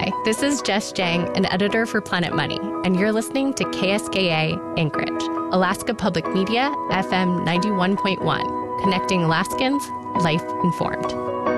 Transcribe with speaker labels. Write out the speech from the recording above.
Speaker 1: Hi, this is Jess Jang, an editor for Planet Money, and you're listening to KSKA Anchorage, Alaska Public Media, FM 91.1, connecting Alaskans, life informed.